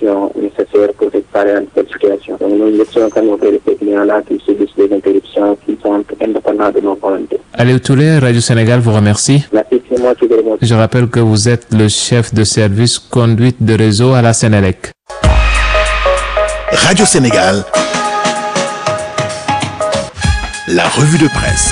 solutions nécessaires pour réparer cette situation. Donc nous laissons quand nous opérer ces clients-là qui subissent des interruptions qui sont indépendantes de nos volontés. Aliou Touré, Radio Sénégal vous remercie. Merci, c'est moi qui vous remercie. Je rappelle que vous êtes le chef de service conduite de réseau à la Sénélec. Radio Sénégal, la revue de presse.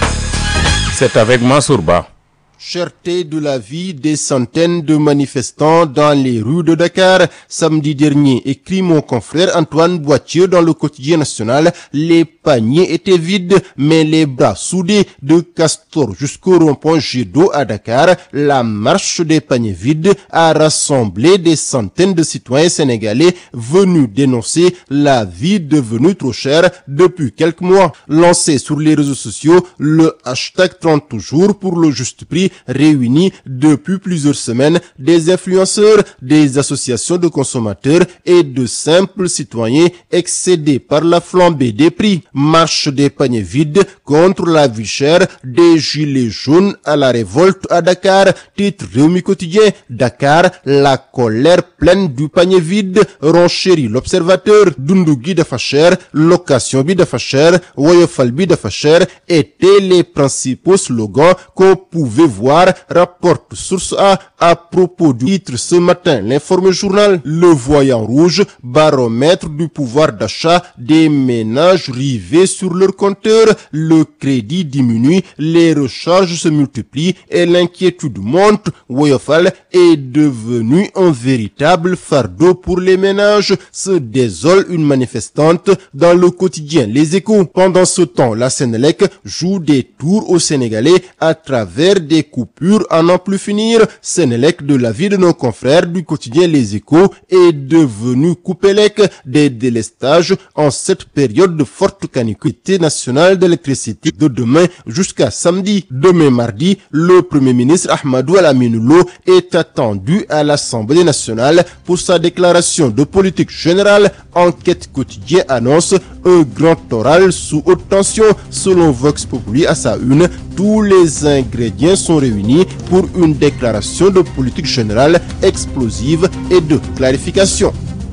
C'est avec Mansour Ba. Cherté de la vie des centaines de manifestants dans les rues de Dakar samedi dernier, écrit mon confrère Antoine Boitier dans le quotidien national. Les paniers étaient vides, mais les bras soudés de Castor jusqu'au rond-point Jet d'eau à Dakar. La marche des paniers vides a rassemblé des centaines de citoyens sénégalais venus dénoncer la vie devenue trop chère depuis quelques mois. Lancé sur les réseaux sociaux, le hashtag 30 jours pour le juste prix réunis depuis plusieurs semaines des influenceurs, des associations de consommateurs et de simples citoyens excédés par la flambée des prix. Marche des paniers vides contre la vie chère, des gilets jaunes à la révolte à Dakar. Titre Rewmi Quotidien, Dakar, la colère pleine du panier vide, renchérit l'Observateur. Dundu gi dafa cher, location bi dafa cher, woyofal bi dafa cher étaient les principaux slogans qu'on pouvait voir, rapporte Source A à propos du titre ce matin. L'Informe Journal, le voyant rouge, baromètre du pouvoir d'achat des ménages rivés sur leur compteur. Le crédit diminue, les recharges se multiplient et l'inquiétude monte. Woyofal est devenu un véritable fardeau pour les ménages, se désole une manifestante dans le quotidien Les Échos. Pendant ce temps, la Sénélec joue des tours aux Sénégalais à travers des coupures à n'en plus finir. Sénélec, de l'avis de nos confrères du quotidien Les Échos, est devenu Coupélec, des délestages en cette période de forte canicule nationale d'électricité de demain jusqu'à samedi. Demain mardi, le Premier ministre Ahmadou Al-Aminou Lo est attendu à l'Assemblée nationale pour sa déclaration de politique générale. Enquête quotidien annonce un grand oral sous haute tension. Selon Vox Populi à sa une, tous les ingrédients sont réunis pour une déclaration de politique générale explosive et de clarification.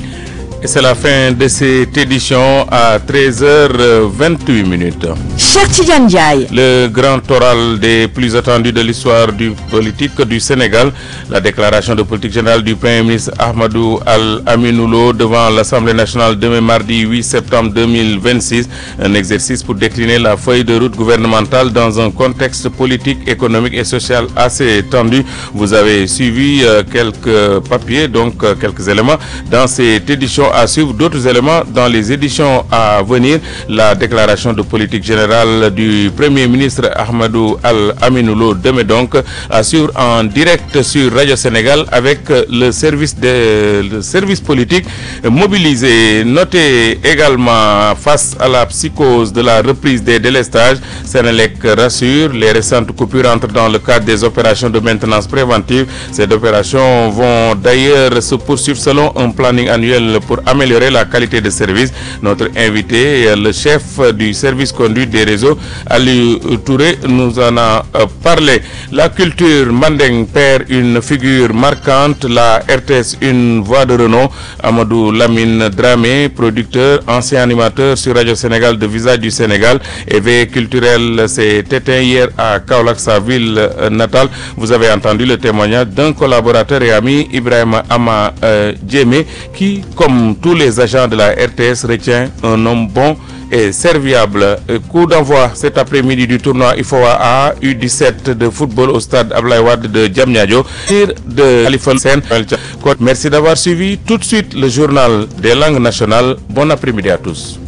Et c'est la fin de cette édition à 13h28. Cher Tidiane Ndiaye. Le grand oral des plus attendus de l'histoire du politique du Sénégal, la déclaration de politique générale du Premier ministre Ahmadou Al-Aminou Lo devant l'Assemblée nationale demain mardi 8 septembre 2026. Un exercice pour décliner la feuille de route gouvernementale dans un contexte politique, économique et social assez tendu. Vous avez suivi quelques papiers, donc quelques éléments dans cette édition. À suivre d'autres éléments dans les éditions à venir. La déclaration de politique générale du Premier ministre Ahmadou Al-Aminou Lo demain donc à suivre en direct sur Radio Sénégal avec le service politique mobilisé. Notez également face à la psychose de la reprise des délestages, Sénélec rassure, les récentes coupures entrent dans le cadre des opérations de maintenance préventive. Ces opérations vont d'ailleurs se poursuivre selon un planning annuel pour améliorer la qualité de service. Notre invité, le chef du service conduite des réseaux, Aliou Touré, nous en a parlé. La culture mandeng perd une figure marquante, la RTS une voix de renom. Amadou Lamine Dramé, producteur, ancien animateur sur Radio Sénégal de Visage du Sénégal. Éveil culturel s'est éteint hier à Kaolack, sa ville natale. Vous avez entendu le témoignage d'un collaborateur et ami, Ibrahima Ama Djemé, qui, comme tous les agents de la RTS, retient un homme bon et serviable. Coup d'envoi cet après-midi du tournoi IFOA A U17 de football au stade Abdoulaye Wade de Diamniadio. De Khalifa Sène. Merci d'avoir suivi. Tout de suite le journal des langues nationales. Bon après-midi à tous.